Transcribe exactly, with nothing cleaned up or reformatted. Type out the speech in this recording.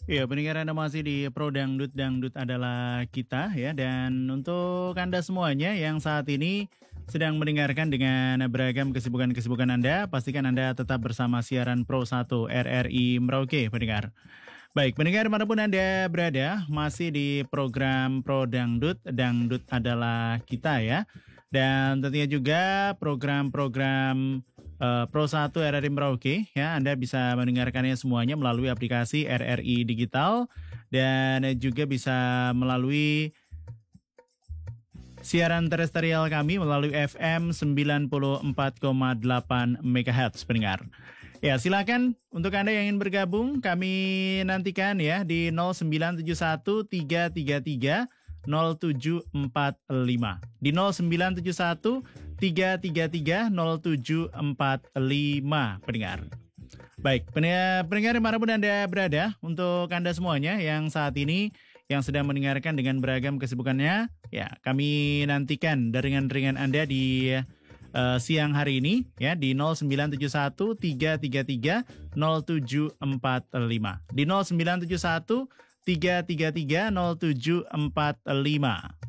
Iya, pendengar Anda masih di Pro Dangdut, Dangdut adalah kita ya. Dan untuk Anda semuanya yang saat ini sedang mendengarkan dengan beragam kesibukan-kesibukan Anda, pastikan Anda tetap bersama siaran Pro satu R R I Merauke, pendengar. Baik, pendengar manapun Anda berada, masih di program Pro Dangdut, Dangdut adalah kita ya. Dan tentunya juga program-program uh, Pro satu R R I Merauke ya, Anda bisa mendengarkannya semuanya melalui aplikasi R R I Digital dan juga bisa melalui siaran terestrial kami melalui F M sembilan puluh empat koma delapan megahertz, pendengar. Ya, silakan untuk Anda yang ingin bergabung, kami nantikan ya di nol sembilan tujuh satu tiga tiga tiga nol tujuh empat lima. Di nol sembilan tujuh satu tiga tiga tiga nol tujuh empat lima, pendengar. Baik, pendengar, pendengar dimanapun Anda berada, untuk Anda semuanya yang saat ini yang sedang mendengarkan dengan beragam kesibukannya, ya kami nantikan ringan-ringan Anda di uh, siang hari ini ya di nol sembilan tujuh satu tiga tiga tiga nol tujuh empat lima. Di nol sembilan tujuh satu tiga tiga tiga nol tujuh empat lima.